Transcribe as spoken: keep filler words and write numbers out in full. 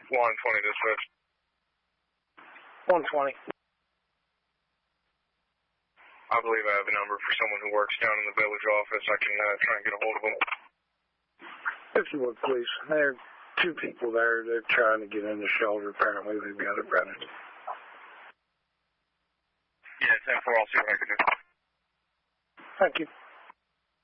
Line twenty dispatch. one twenty. I believe I have a number for someone who works down in the village office. I can uh, try and get a hold of them. If you would, please. There are two people there. They're trying to get in the shelter. Apparently, they've got it rented. Yeah, ten four. I'll see what I can do. Thank you.